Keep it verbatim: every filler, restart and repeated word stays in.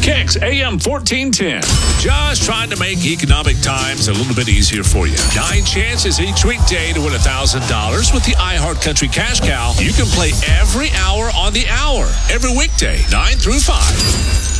Kicks A M fourteen ten. Just trying to make economic times a little bit easier for you. Nine chances each weekday to win one thousand dollars with the iHeart Country Cash Cow. You can play every hour on the hour, every weekday, nine through five.